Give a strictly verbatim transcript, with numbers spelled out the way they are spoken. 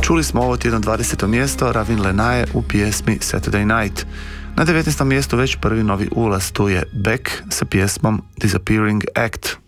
Čuli smo ovo tjedno dvadeseto mjesto Ravin Lenae u pjesmi Saturday Night. Na devetnaestom mjestu već prvi novi ulaz, tu je Beck sa pjesmom Disappearing Act.